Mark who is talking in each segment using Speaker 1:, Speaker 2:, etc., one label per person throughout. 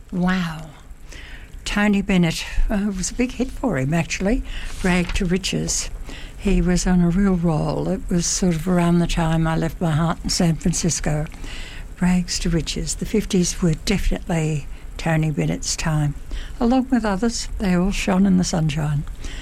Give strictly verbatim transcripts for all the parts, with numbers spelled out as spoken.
Speaker 1: Wow. Tony Bennett uh, was a big hit for him, actually. Rag to Riches. He was on a real roll. It was sort of around the time I left my heart in San Francisco. Rags to Riches. The fifties were definitely Tony Bennett's time. Along with others, they all shone in the sunshine.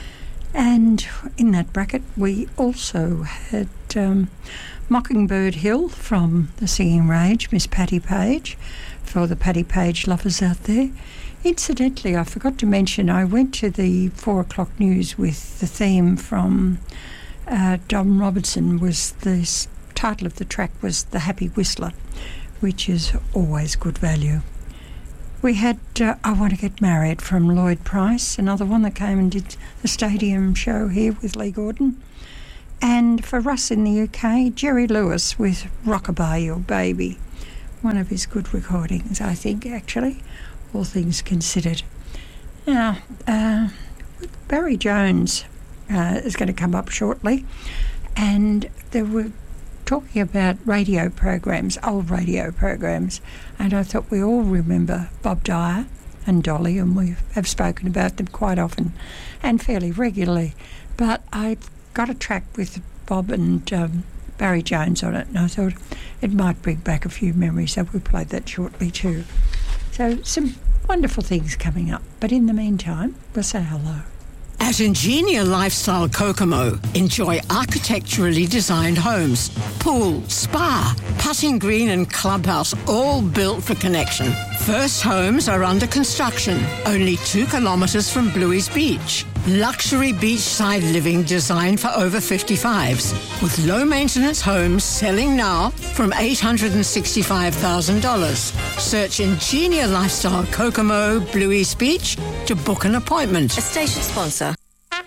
Speaker 1: And in that bracket, we also had um, Mockingbird Hill from The Singing Rage, Miss Patti Page, for the Patti Page lovers out there. Incidentally, I forgot to mention, I went to the four o'clock news with the theme from uh, Dom Robertson. Was the title of the track was The Happy Whistler, which is always good value. We had uh, I Want to Get Married from Lloyd Price, another one that came and did the stadium show here with Lee Gordon. And for us in the U K, Jerry Lewis with Rockabye Your Baby, one of his good recordings, I think, actually, all things considered. Now, uh, Barry Jones uh, is going to come up shortly, and there were talking about radio programs, old radio programs, and I thought we all remember Bob Dyer and Dolly, and we have spoken about them quite often and fairly regularly. But I've got a track with Bob and um, Barry Jones on it, and I thought it might bring back a few memories, so we'll play that shortly too. So some wonderful things coming up, but in the meantime, we'll say hello.
Speaker 2: At Ingenia Lifestyle Kokomo, enjoy architecturally designed homes, pool, spa, putting green and clubhouse, all built for connection. First homes are under construction, only two kilometres from Bluey's Beach. Luxury beachside living designed for over fifty-fives, with low-maintenance homes selling now from eight hundred sixty-five thousand dollars. Search Ingenia Lifestyle Kokomo, Bluey's Beach to book an appointment.
Speaker 3: A station sponsor.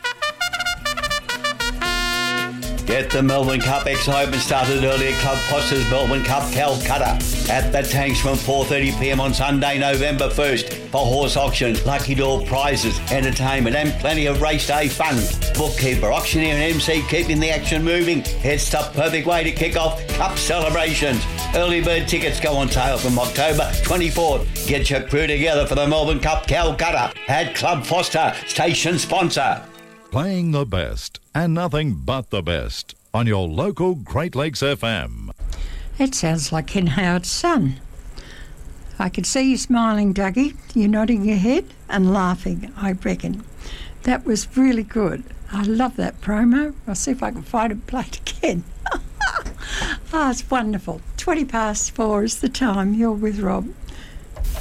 Speaker 4: Get the Melbourne Cup excitement started early at Club Foster's Melbourne Cup Calcutta at the Tanks from four thirty p m on Sunday, November first for horse auction, lucky draw prizes, entertainment and plenty of race day fun. Bookkeeper, auctioneer and M C keeping the action moving. It's the perfect way to kick off Cup celebrations. Early bird tickets go on sale from October twenty-fourth. Get your crew together for the Melbourne Cup Calcutta at Club Foster, station sponsor.
Speaker 5: Playing the best and nothing but the best on your local Great Lakes F M.
Speaker 1: It sounds like Ken Howard's son. I could see you smiling, Dougie. You're nodding your head and laughing, I reckon. That was really good. I love that promo. I'll see if I can find it and play it again. Oh, it's wonderful. twenty past four is the time. You're with Rob.